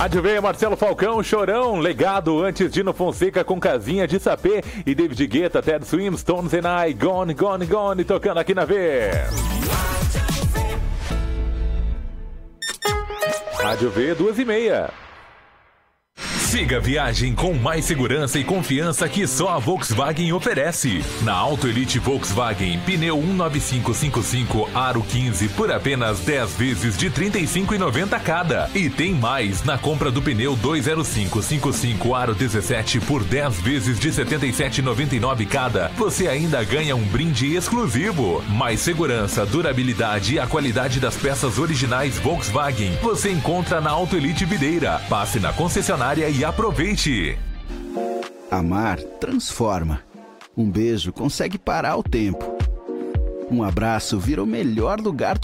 Rádio V, Marcelo Falcão, Chorão, Legado, antes Dino Fonseca com Casinha de Sapê e David Guetta, Ted Swim, Stones and I, Gone, Gone, Gone, tocando aqui na V. Rádio V, 2h30. Siga a viagem com mais segurança e confiança que só a Volkswagen oferece. Na Auto Elite Volkswagen, pneu 19555 Aro 15 por apenas 10 vezes de R$ 35,90 cada. E tem mais, na compra do pneu 20555 Aro 17 por 10 vezes de R$ 77,99 cada, você ainda ganha um brinde exclusivo. Mais segurança, durabilidade e a qualidade das peças originais Volkswagen você encontra na Auto Elite Videira. Passe na concessionária e aproveite. Amar transforma. Um beijo consegue parar o tempo. Um abraço vira o melhor lugar do